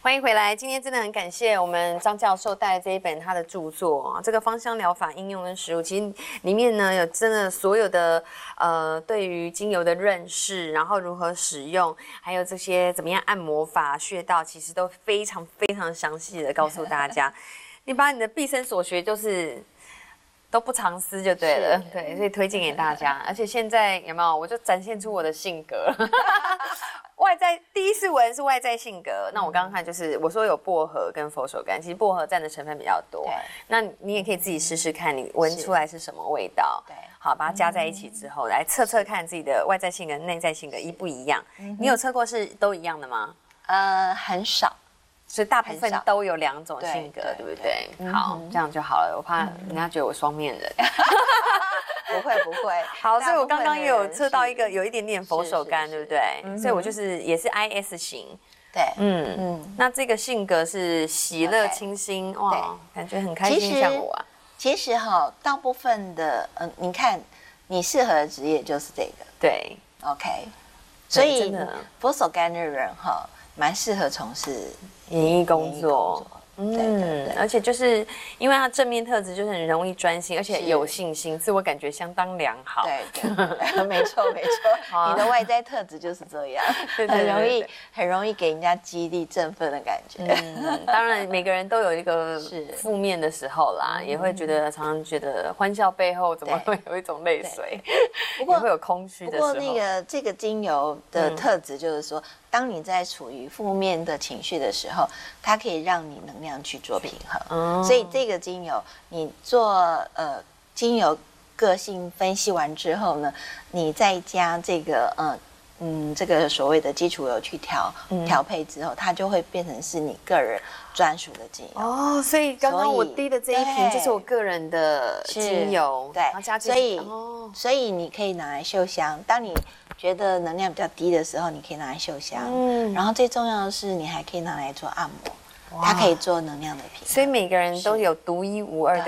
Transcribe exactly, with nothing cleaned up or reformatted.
欢迎回来。今天真的很感谢我们张教授带来这一本他的著作，这个芳香疗法应用跟实务，其实里面呢有真的所有的呃对于精油的认识，然后如何使用，还有这些怎么样按摩法、穴道，其实都非常非常详细的告诉大家。你把你的毕生所学就是都不藏私就对了，对，所以推荐给大家。而且现在有没有，我就展现出我的性格。外在第一次闻是外在性格，那我刚刚看就是我说有薄荷跟佛手柑，其实薄荷占的成分比较多。那你也可以自己试试看，你闻出来是什么味道。对，好，把它加在一起之后，来测测看自己的外在性格、内在性格一不一样。你有测过是都一样的吗？ 呃，很少。 所以大部分都有两种性格，对不对？好，这样就好了。我怕人家觉得我双面人。 不会不会。 好，所以我刚刚也有测到一个有一点点佛手柑，对不对？所以我就是也是 I S 型。 对， 嗯嗯。那这个性格是喜乐清新，哇，感觉很开心，像我啊。 其实哈，大部分的，嗯，你看你适合的职业就是这个。 对 ，OK。所以佛手柑的人哈。蛮适合从事演艺工作，嗯，而且就是因为他正面特质就是很容易专心，而且有信心，自我感觉相当良好。 对对，没错没错，你的外在特质就是这样，很容易很容易给人家激励振奋的感觉。 嗯，当然每个人都有一个负面的时候啦，也会觉得常常觉得欢笑背后怎么会有一种泪水，不过会有空虚的时候。 不过那个这个精油的特质就是说。当你在处于负面的情绪的时候，它可以让你能量去做平衡。哦、所以这个精油，你做呃精油个性分析完之后呢，你再加这个呃嗯这个所谓的基础油去调调配之后，它就会变成是你个人专属的精油。 哦，所以刚刚我滴的这一瓶就是我个人的精油， 对，所以、哦、所以你可以拿来嗅香。当你觉得能量比较低的时候，你可以拿来嗅香。嗯，然后最重要的是，你还可以拿来做按摩，它可以做能量的平衡。 所以每个人都有独一无二的。